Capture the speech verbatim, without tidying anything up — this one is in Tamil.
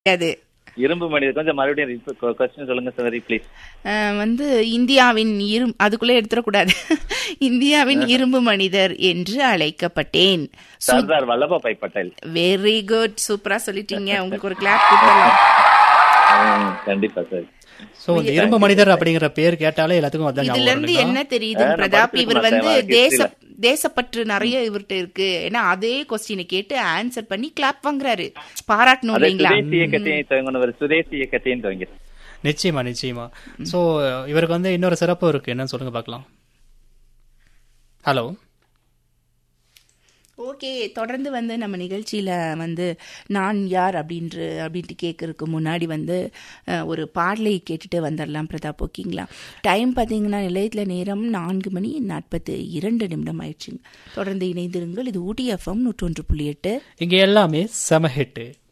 அது இரும்பு மனிதர். கொஞ்சம் மறுபடியும் கொஸ்டின் சொல்லுங்க சார் ப்ளீஸ். வந்து இந்தியாவின் இரும் அதுக்குள்ளே எடுத்துடக்கூடாது. இந்தியாவின் இரும்பு மனிதர் என்று அழைக்கப்பட்டேன். சர்தார் வல்லபாய் பட்டேல். வெரி குட், சூப்பரா சொல்லிட்டீங்க. உங்களுக்கு ஒரு கிளாப் கொடுக்கலாம். கண்டிப்பா சார். சோ இந்த இரும்பு மனிதர் அப்படிங்கிற பேர் கேட்டாலே எல்லாத்துக்கும் அதான். இதுல இருந்து என்ன தெரியுது பிரதாப், இவர் வந்து தேச தேசப்பற்று நிறைய இவர்கிட்ட இருக்கு. ஏன்னா அதே கொஸ்டினை கேட்டு ஆன்சர் பண்ணி கிளாப் வாங்குறாரு. பாராட்டணும் இல்லைங்களா? சுதேசி இயக்கத்தையும் துவங்கி. நிச்சயமா நிச்சயமா. சோ இவருக்கு வந்து இன்னொரு சிறப்பு இருக்கு, என்னன்னு சொல்லுங்க பார்க்கலாம். ஹலோ. ஓகே, தொடர்ந்து வந்து நம்ம நிகழ்ச்சியில் வந்து நான் யார் அப்படின்ற அப்படின்ட்டு கேட்கறதுக்கு முன்னாடி வந்து ஒரு பாடலை கேட்டுட்டு வந்துடலாம் பிரதாப், ஓகேங்களா? டைம் பார்த்தீங்கன்னா நிலையத்தில் நேரம் நான்கு மணி நாற்பத்தி இரண்டு நிமிடம் ஆயிடுச்சுங்க. தொடர்ந்து இணைந்திருங்கள். இது ஊட்டி எஃப்எம் நூற்றொன்று புள்ளி எட்டு. இங்கே எல்லாமே செம ஹிட்டு.